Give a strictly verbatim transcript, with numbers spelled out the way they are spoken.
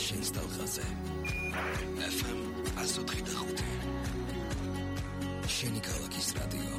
შენს ტალღაზე. ეფ ემ ათს ოთხი და ხუთი. შენი ქალაქის რადიო.